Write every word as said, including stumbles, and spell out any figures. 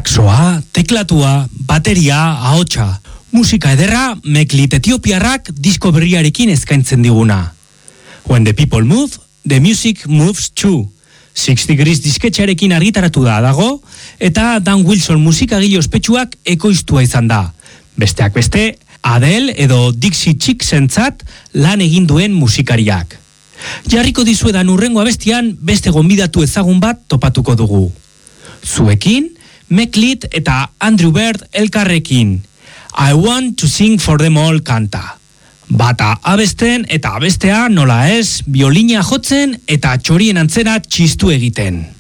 Saxoa, teklatua, bateria, ahotsa. Musika ederra, Meklit etiopiarrak disko berriarekin eskaintzen diguna. When the people move, the music moves too. Six Degrees disketxearekin argitaratu da dago, eta Dan Wilson musikagile ospetsuak ekoiztua izan da. Besteak beste, Adele edo Dixie Chicksentzat lan egin duen musikariak. Jarriko dizuedan urrengo abestian beste gonbidatu ezagun bat topatuko dugu. Zuekin, Meklit eta Andrew Bird elkarrekin. I want to sing for them all kanta. Bata abesten eta abestea nola ez, biolina jotzen eta txorien antzera txistu egiten.